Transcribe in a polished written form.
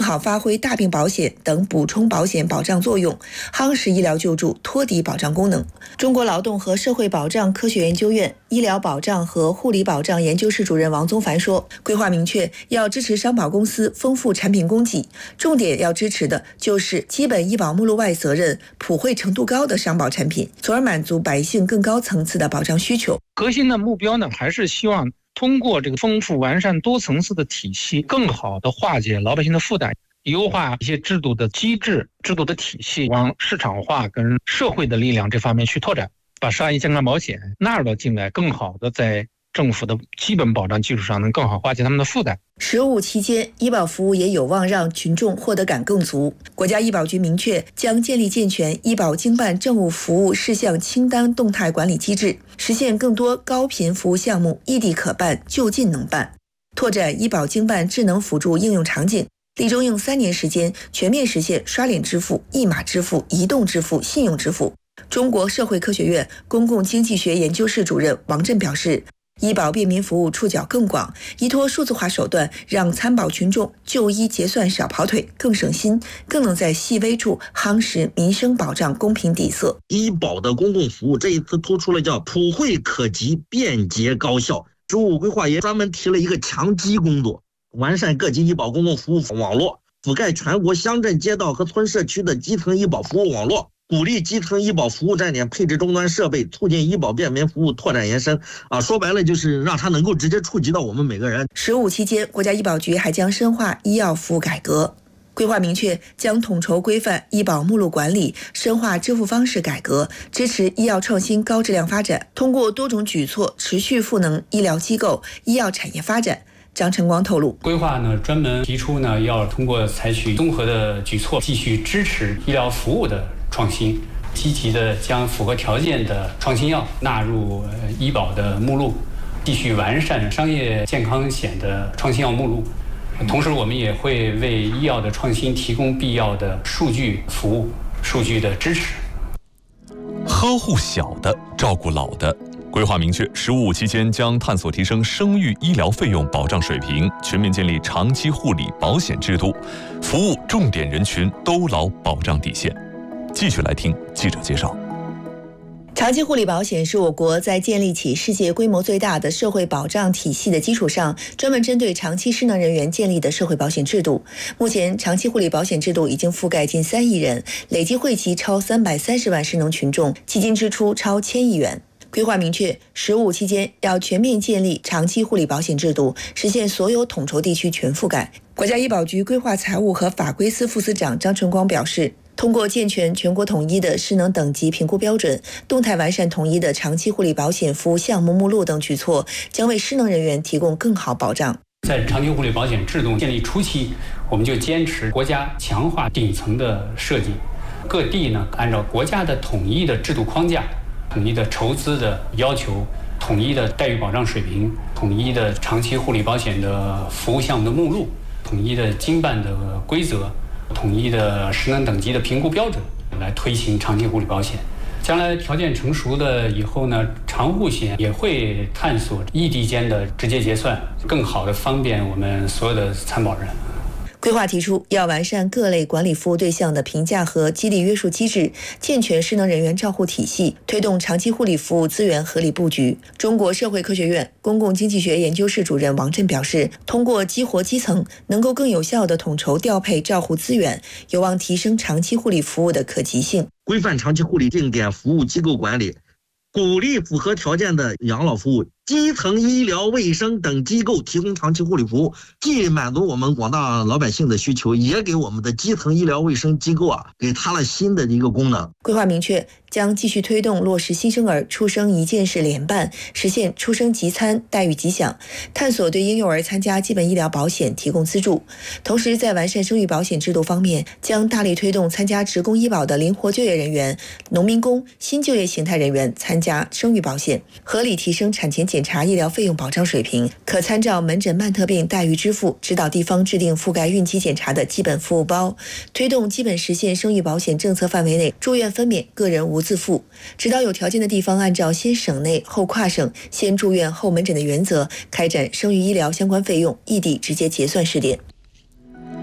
好发挥大病保险等补充保险保障作用，夯实医疗救助托底保障功能。中国劳动和社会保障科学研究院医疗保障和护理保障研究室主任王宗凡说，规划明确要支持商保公司丰富产品供给，重点要支持的就是基本医保目录外责任普惠程度高的商保产品，从而满足百姓更高层次的保障需求。 核心的目标呢，还是希望通过这个丰富完善多层次的体系，更好的化解老百姓的负担，优化一些制度的机制、制度的体系，往市场化跟社会的力量这方面去拓展，把商业健康保险纳入到境外，更好的在政府的基本保障基础上能更好化解他们的负担。 十五期间，医保服务也有望让群众获得感更足。国家医保局明确，将建立健全医保经办政务服务事项清单动态管理机制，实现更多高频服务项目异地可办、就近能办，拓展医保经办智能辅助应用场景，力争用3年时间全面实现刷脸支付、一码支付、移动支付、信用支付。中国社会科学院公共经济学研究室主任王震表示，医保便民服务触角更广，依托数字化手段，让参保群众就医结算少跑腿，更省心，更能在细微处夯实民生保障公平底色。 医保的公共服务这一次突出了叫普惠可及、便捷高效。15规划也专门提了一个强基工作，完善各级医保公共服务网络，覆盖全国乡镇街道和村社区的基层医保服务网络，鼓励基层医保服务站点配置终端设备，促进医保便民服务拓展延伸。说白了就是让它能够直接触及到我们每个人。 15期间，国家医保局还将深化医药服务改革。规划明确，将统筹规范医保目录管理，深化支付方式改革，支持医药创新高质量发展，通过多种举措持续赋能医疗机构、医药产业发展。张晨光透露， 规划呢专门提出呢，要通过采取综合的举措，继续支持医疗服务的创新，积极的将符合条件的创新药纳入医保的目录，继续完善商业健康险的创新药目录。同时，我们也会为医药的创新提供必要的数据服务、数据的支持。 呵护小的，照顾老的。规划明确，15期间将探索提升生育医疗费用保障水平，全面建立长期护理保险制度，服务重点人群都牢保障底线。继续来听记者介绍。 长期护理保险是我国在建立起世界规模最大的社会保障体系的基础上，专门针对长期失能人员建立的社会保险制度。目前，长期护理保险制度已经覆盖近3亿人，累计惠及超330万失能群众，基金支出超1000亿元。规划明确，15期间要全面建立长期护理保险制度，实现所有统筹地区全覆盖。国家医保局规划财务和法规司副司长张晨光表示，通过健全全国统一的失能等级评估标准，动态完善统一的长期护理保险服务项目目录等举措，将为失能人员提供更好保障。 在长期护理保险制度建立初期，我们就坚持国家强化顶层的设计，各地呢按照国家的统一的制度框架、统一的筹资的要求、统一的待遇保障水平、统一的长期护理保险的服务项目的目录、统一的经办的规则、统一的失能等级的评估标准，来推行长期护理保险。将来条件成熟了以后呢，长护险也会探索异地间的直接结算，更好的方便我们所有的参保人。 规划提出，要完善各类管理服务对象的评价和激励约束机制，健全失能人员照护体系，推动长期护理服务资源合理布局。中国社会科学院公共经济学研究室主任王震表示，通过激活基层，能够更有效地统筹调配照护资源，有望提升长期护理服务的可及性。 规范长期护理定点服务机构管理，鼓励符合条件的养老服务基层医疗卫生等机构提供长期护理服务，既满足我们广大老百姓的需求，也给我们的基层医疗卫生机构给它了新的一个功能。 规划明确，将继续推动落实新生儿出生一件事联办，实现出生即参、待遇即享，探索对婴幼儿参加基本医疗保险提供资助。同时，在完善生育保险制度方面，将大力推动参加职工医保的灵活就业人员、农民工、新就业形态人员参加生育保险，合理提升产前检查医疗费用保障水平，可参照门诊慢特病待遇支付，指导地方制定覆盖孕期检查的基本服务包，推动基本实现生育保险政策范围内住院分娩个人无自付，指导有条件的地方按照先省内后跨省、先住院后门诊的原则，开展生育医疗相关费用异地直接结算试点。